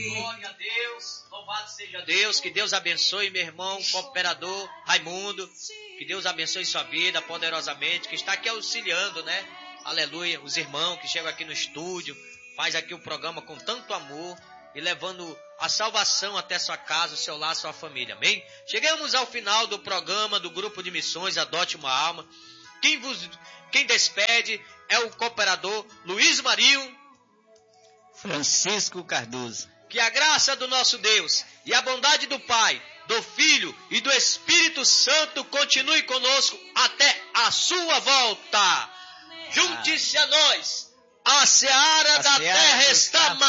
Glória a Deus, louvado seja Deus, que Deus abençoe meu irmão, cooperador Raimundo, que Deus abençoe sua vida poderosamente, que está aqui auxiliando, né? Aleluia, os irmãos que chegam aqui no estúdio, faz aqui o programa com tanto amor e levando a salvação até sua casa, o seu lar, sua família, amém? Chegamos ao final do programa do Grupo de Missões Adote uma Alma. Quem despede é o cooperador Luiz Marinho Francisco Cardoso. Que a graça do nosso Deus e a bondade do Pai, do Filho e do Espírito Santo continue conosco até a sua volta. Junte-se a nós. A seara da terra está